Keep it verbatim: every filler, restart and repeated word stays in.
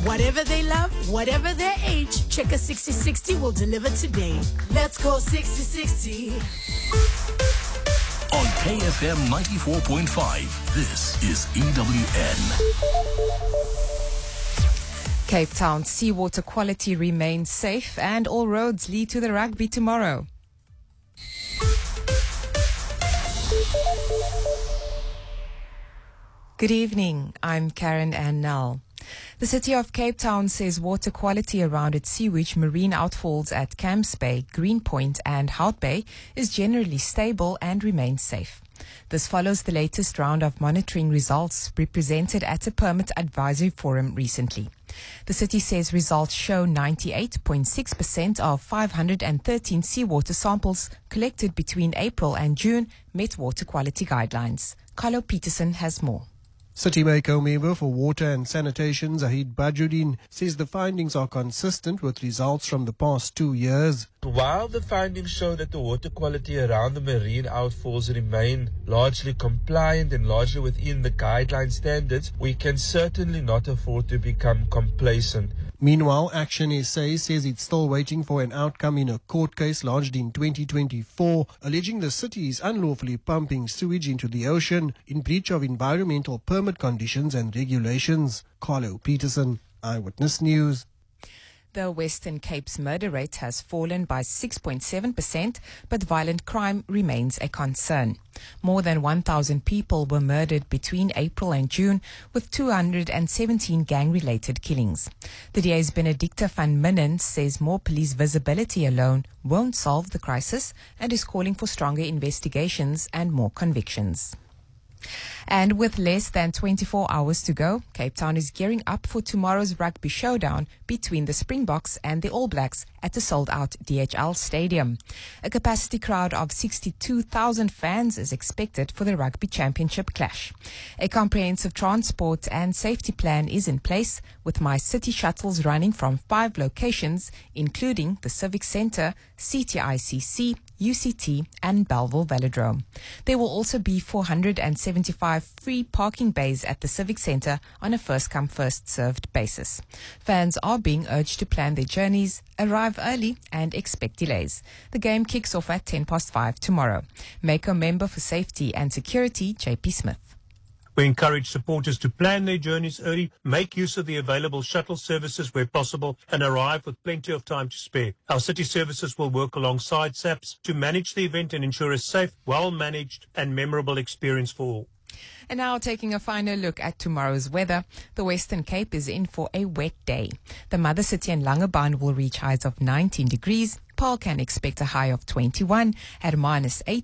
Whatever they love, whatever their age, Checker sixty sixty will deliver today. Let's go sixty sixty. On K F M ninety-four point five, this is E W N. Cape Town's seawater quality remains safe and all roads lead to the rugby tomorrow. Good evening, I'm Karen Ann Nell. The City of Cape Town says water quality around its sewage marine outfalls at Camps Bay, Greenpoint and Hout Bay is generally stable and remains safe. This follows the latest round of monitoring results represented at a permit advisory forum recently. The city says results show ninety-eight point six percent of five hundred thirteen seawater samples collected between April and June met water quality guidelines. Carlo Peterson has more. City Mayor member for Water and Sanitation Zahid Badruddin says the findings are consistent with results from the past two years. While the findings show that the water quality around the marine outfalls remain largely compliant and largely within the guideline standards, we can certainly not afford to become complacent. Meanwhile, Action S A says it's still waiting for an outcome in a court case lodged in twenty twenty-four, alleging the city is unlawfully pumping sewage into the ocean in breach of environmental permit conditions and regulations. Carlo Peterson, Eyewitness News. The Western Cape's murder rate has fallen by six point seven percent, but violent crime remains a concern. More than one thousand people were murdered between April and June, with two hundred seventeen gang-related killings. The D A's Benedicta van Minnen says more police visibility alone won't solve the crisis and is calling for stronger investigations and more convictions. And with less than twenty-four hours to go, Cape Town is gearing up for tomorrow's rugby showdown between the Springboks and the All Blacks at the sold-out D H L Stadium. A capacity crowd of sixty-two thousand fans is expected for the Rugby Championship clash. A comprehensive transport and safety plan is in place, with My City shuttles running from five locations, including the Civic Centre, C T I C C, U C T and Belleville Velodrome. There will also be four hundred seventy-five free parking bays at the Civic Centre on a first-come, first-served basis. Fans are being urged to plan their journeys, arrive early and expect delays. The game kicks off at ten past five tomorrow. Mako member for Safety and Security, J P Smith. We encourage supporters to plan their journeys early, make use of the available shuttle services where possible, and arrive with plenty of time to spare. Our city services will work alongside S A P S to manage the event and ensure a safe, well-managed and memorable experience for all. And now taking a final look at tomorrow's weather, the Western Cape is in for a wet day. The mother city and Langebaan will reach highs of nineteen degrees. Paarl can expect a high of twenty-one, Hermanus eight,